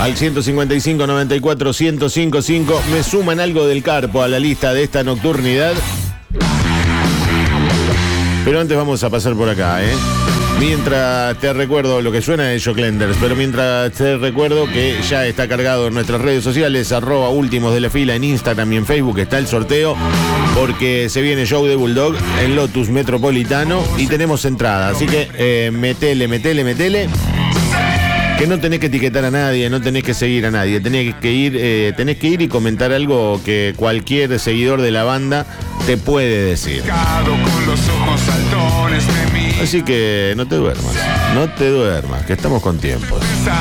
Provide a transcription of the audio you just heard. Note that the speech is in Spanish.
Al 155 94 1055. Me suman algo del Carpo a la lista de esta nocturnidad. Pero antes vamos a pasar por acá, Mientras te recuerdo, lo que suena es Joclenders, pero mientras te recuerdo que ya está cargado en nuestras redes sociales, @últimos de la fila en Instagram y en Facebook está el sorteo, porque se viene show de Bulldog en Lotus Metropolitano y tenemos entrada, así que metele, que no tenés que etiquetar a nadie, no tenés que seguir a nadie, tenés que ir y comentar algo que cualquier seguidor de la banda te puede decir. Así que no te duermas, que estamos con tiempos.